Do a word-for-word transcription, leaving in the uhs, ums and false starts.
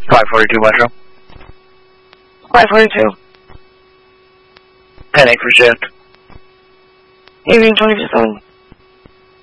five forty-two Metro. five forty-two. Panic for shift. Evening twenty-seven.